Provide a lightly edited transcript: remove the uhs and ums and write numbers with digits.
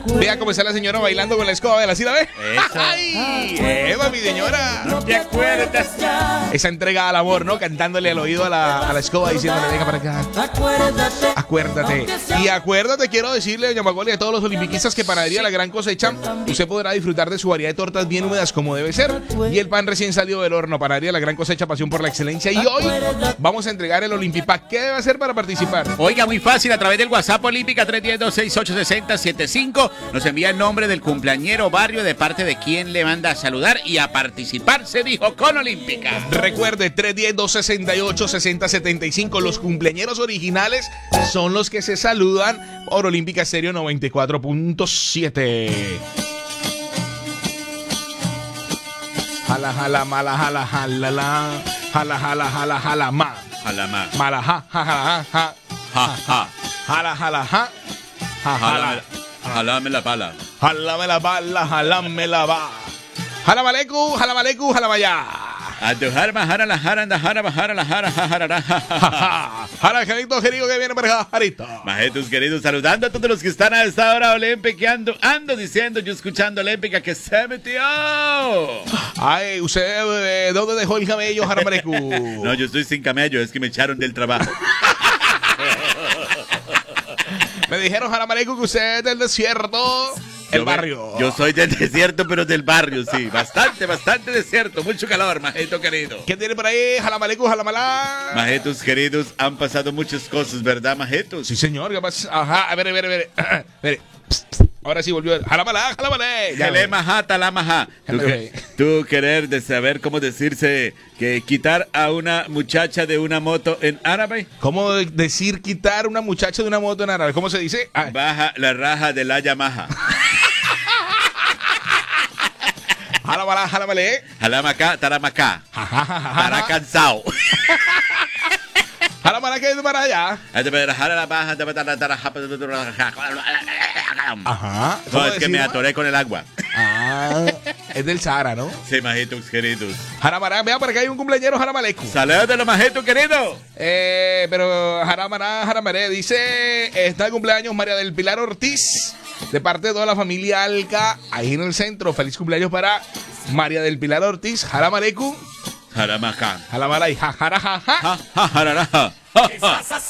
Vea cómo está la señora bailando con la escoba, ¿la sí la ve? Eso. ¡Ay! ¡Eva, mi señora! ¿No te acuerdas? Esa entrega al amor, ¿no? Cantándole al oído a la escoba, diciéndole, venga para acá. Acuérdate. Y acuérdate, quiero decirle, doña Macaulay, a todos los olimpiquistas que panadería La Gran Cosecha, usted podrá disfrutar de su variedad de tortas bien húmedas como debe ser. Y el pan recién salido del horno. Panadería La Gran Cosecha, pasión por la excelencia. Y hoy vamos a entregar el Olimpipack. ¿Qué debe hacer para participar? Oiga, muy fácil, a través del WhatsApp Olímpica 310-268-6075 nos envía el nombre del cumpleañero barrio, de parte de quien le manda a saludar y a participar, se dijo, con Olímpica. Recuerde, 310-268-6075. Los cumpleañeros originales son los que se saludan por Olímpica Estéreo 94.7. Jala, jala, mala, jala, jala, la. Jala, jala, jala, jala, ma. Jala más. Mala, ja, ja, ja, ja. Ja, ja. Jala, jala, ja. Ja, jala. Jalame la pala. Jalame la bala, jalame la ba. Jalamaleku, jalamaleku, jalamaya. A tu jarma, jara la jara, anda jara, bajara la jara, jara. Jala, Jarito, querido, que viene para Jarito. Majetos queridos, saludando a todos los que están a esta hora Olímpica, ando diciendo, yo escuchando Olímpica que se metió. Ay, usted, ¿dónde dejó el camello, Jalamaleku? No, yo estoy sin camello, es que me echaron del trabajo. Me dijeron, Jalamaleku, que usted es del desierto. El barrio. Yo soy del desierto, pero del barrio, sí. Bastante desierto. Mucho calor, majeto querido. ¿Qué tiene por ahí? Jalamaleku, jalamalá. Majetos queridos, han pasado muchas cosas, ¿verdad, majetos? Sí, señor. ¿Qué pasa? Ajá, a ver. Ahora sí volvió. Jalamalá, jalamalé. Jale majá, talamajá. Tú querer de saber cómo decirse que quitar a una muchacha de una moto en árabe. ¿Cómo decir quitar una muchacha de una moto en árabe? ¿Cómo se dice? Baja la raja de la Yamaha. Jalamalá, jalamalé. Jalamacá, taramacá. Para cansado. Jalamalá, que es para allá. Ajá. No, es que me atoré con el agua. Es del Sahara, ¿no? Sí, majetos queridos. Jaramará, vea, por acá hay un cumpleañero Jaramaleku. Saludos de los majetos queridos. Pero Jaramaré, dice, está de cumpleaños María del Pilar Ortiz, de parte de toda la familia Alca, ahí en el centro. Feliz cumpleaños para María del Pilar Ortiz, Jaramaleku. Jaramajá. Jalamara y jajarajaja. Jararaja.